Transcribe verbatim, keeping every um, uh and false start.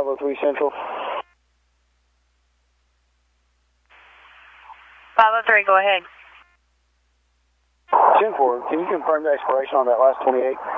five oh three Central. five oh three, go ahead. ten four, can you confirm the expiration on that last twenty-eight?